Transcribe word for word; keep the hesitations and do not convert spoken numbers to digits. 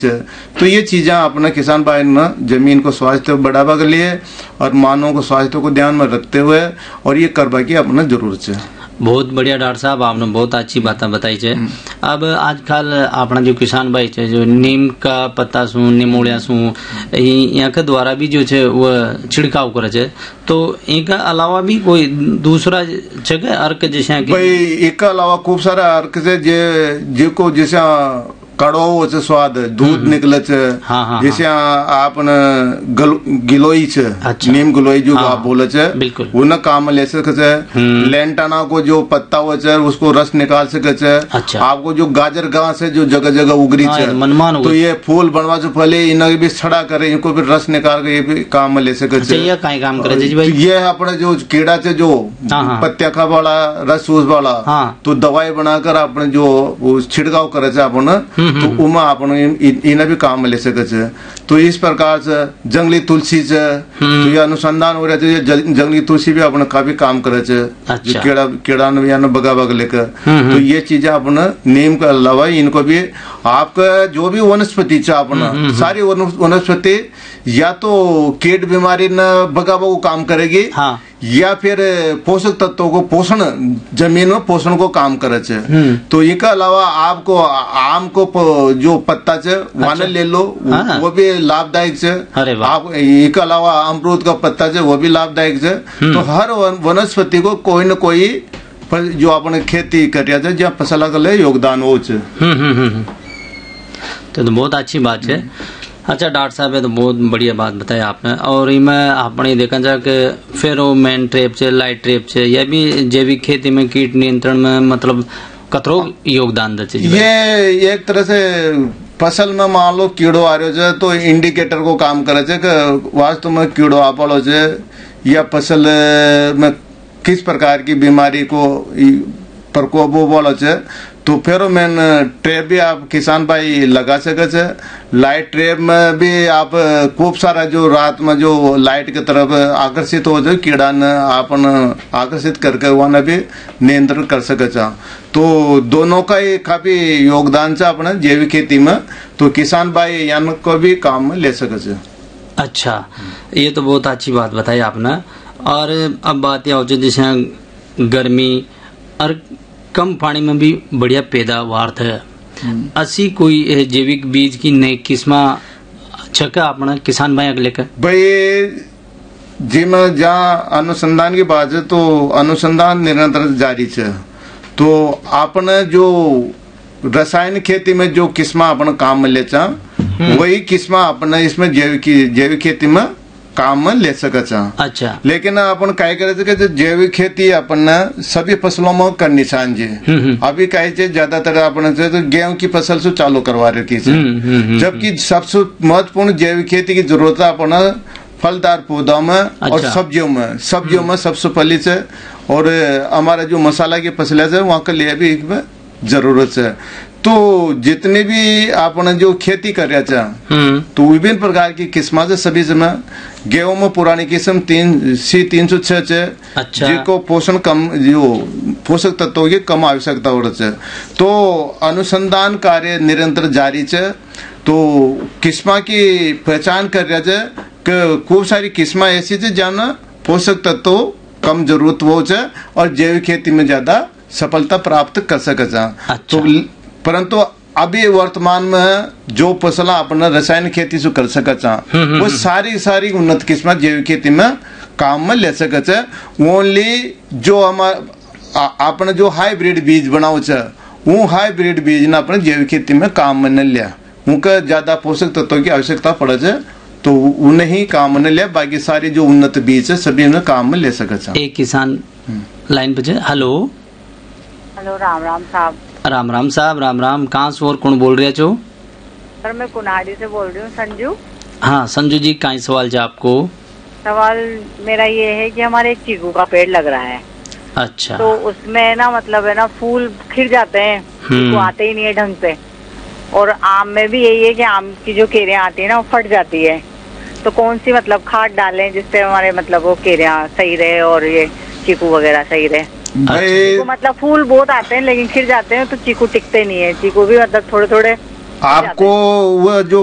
तो ये चीजें अपने किसान भाई ने जमीन को स्वास्थ्य बढ़ावा के लिए और मानव को स्वास्थ्य को ध्यान में रखते हुए और ये करवा की अपना जरूरत है। बहुत बढ़िया डॉक्टर साहब, आपने बहुत अच्छी बातें बताई है। अब आजकल अपना जो किसान भाई है जो नीम का पत्ता सु निमोड़िया सु यहाँ के द्वारा भी जो है वो छिड़काव करे है, तो इनका अलावा भी कोई दूसरा जगह अर्क जैसे भाई एक अलावा खूब सारा अर्क से जे जे को जैसे कड़ो छे स्वाद दूध निकले छे, हाँ, हाँ, जैसे आपन गल, गिलोई छे, अच्छा, नीम गिलोई जो हाँ, आप बोले छे उन काम ले सके छे। लेंटाना को जो पत्ता हो छे उसको रस निकाल सके छे। अच्छा। आपको जो गाजर घास है जो जगह जगह उगरी छे, हाँ, तो ये फूल बनवा से पहले इन्हें भी छड़ा करे, इनको भी रस निकाल के ये भी काम ले सके छे। ये कई काम करे जी भाई? ये अपने जो कीड़ा छे जो पत्तिया खा वाला रस उस वाला, तो दवाई बनाकर अपने जो छिड़काव करे छे अपन, तो उमा अपन इन्हें भी काम में ले सके छे। तो इस प्रकार से जंगली तुलसी से तो ये अनुसंधान हो रहा है, जंगली तुलसी भी अपने काफी काम करे छे। अच्छा। कीड़ा कीड़ा ने बगा बग लेकर, तो ये चीजें अपने नीम के अलावा इनको भी आपका जो भी वनस्पति चा अपना सारी वनस्पति या तो कीट बीमारी न बगा बगू काम करेगी, हाँ, या फिर पोषक तत्वों को पोषण जमीन में पोषण को काम करे छे। तो इनके अलावा आपको आम को जो पत्ता छे वाने ले लो, हाँ, वो भी लाभदायक छे। आप इनके अलावा अमरूद का पत्ता छे वो भी लाभदायक छे। तो हर वनस्पति को कोई न कोई जो अपने खेती करिया छे जहाँ फसल के लिए योगदान हो छे। तो, तो बहुत अच्छी बात है। अच्छा डॉक्टर साहब, ये तो बहुत बढ़िया बात बताई आपने। और इनमें आपने देखा जाए कि फेरोमोन ट्रैप से लाइट ट्रैप से यह भी जैविक खेती में कीट नियंत्रण में मतलब कतरो योगदान दे? ये एक तरह से फसल में मान लो कीड़ो आ रहे हो तो इंडिकेटर को काम करे छे कि वास्तव में कीड़ो आ पड़ो छे या फसल में किस प्रकार की बीमारी को प्रकोप वालो छे। तो फेरोमोन ट्रैप भी आप किसान भाई लगा सके छे। लाइट ट्रैप में भी आप खूब सारा जो रात में जो लाइट की तरफ आकर्षित हो जाए कीड़ा ने आपन आकर्षित करके वहाँ भी नियंत्रण कर सके छे। तो दोनों का ही काफी योगदान है अपने जैविक खेती में, तो किसान भाई यान को भी काम में ले सके छे। अच्छा, ये तो बहुत अच्छी बात बताई आपने। और अब बात यह हो जैसे गर्मी और कम पानी में भी बढ़िया पैदावार है, ऐसी कोई जैविक बीज की नई किस्म छका अपना किसान भाई अगले का? भाई जी में जहाँ अनुसंधान की बात है तो अनुसंधान निरंतर जारी है। तो आपने जो रासायनिक खेती में जो किस्म अपन काम में ले चा वही किस्म अपने इसमें जैविक जैविक खेती में काम में ले सके छा। अच्छा। लेकिन अपन काय करे थे कि जैविक खेती अपन सभी फसलों में करनी चाहिए। अभी कहे ज्यादातर अपन तो गेहूं की फसल से चालू करवा रखी है, जबकि सबसे महत्वपूर्ण जैविक खेती की जरूरत है अपन फलदार पौधों में। अच्छा। और सब्जियों में सब्जियों में सबसे पहले से और हमारा जो मसाला की फसलें है वहाँ के लिए भी जरूरत है। तो जितने भी आपने जो खेती कर रहा था तो विभिन्न प्रकार की किस्म से सभी समय गेहूं में पुरानी किस्म तीन सी तीन सौ छह छे। अच्छा। जिनको पोषण कम जो पोषक तत्वों की कम आवश्यकता हो रही है। तो अनुसंधान कार्य निरंतर जारी है। तो किस्म की पहचान कर रहा है कि खूब सारी किस्म ऐसी है जहाँ पोषक तत्व कम जरूरत हो और जैविक खेती में ज्यादा सफलता प्राप्त कर सके। अच्छा। तो परंतु अभी वर्तमान में जो फसल अपना रासायनिक खेती से कर सके वो सारी सारी उन्नत किस्म जैविक खेती में काम में ले सके। ओनली जो हमारा अपने जो हाइब्रिड बीज बनाओ वो हाइब्रिड बीज ने अपने जैविक खेती में काम में न लिया, उनका ज्यादा पोषक तत्वों की आवश्यकता पड़े है तो उन्हें ही काम में लिया। बाकी सारी जो उन्नत बीज है सभी उन्हें काम में ले सके। एक किसान लाइन पे। हेलो हेलो, राम राम साहब। राम राम साहब, राम राम। कहाँ से और कौन बोल रहे हो? सर मैं कुनाडी से बोल रही हूँ, संजू। हाँ संजू जी, कहाँ सवाल है आपको? सवाल मेरा ये है कि हमारे एक चीकू का पेड़ लग रहा है। अच्छा। तो उसमें ना मतलब है ना फूल खिल जाते हैं, चीकू आते ही नहीं है ढंग से। और आम में भी यही है कि आम की जो केरियाँ आती है ना वो फट जाती है। तो कौन सी मतलब खाद डालें जिससे हमारे मतलब वो केरियाँ सही रहे और ये चीकू वगैरह सही रहे? भाई तो मतलब फूल बहुत आते हैं लेकिन खिल जाते हैं तो चीकू टिकते नहीं है। चीकू भी मतलब थोड़े थोड़े आपको वह जो